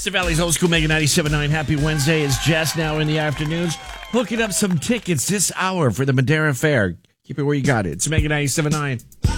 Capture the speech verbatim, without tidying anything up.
It's the Valley's Old School Mega ninety-seven point nine. Happy Wednesday. It's Jess now in the afternoons. Hooking up some tickets this hour for the Madera Fair. Keep it where you got it. It's Mega ninety-seven point nine.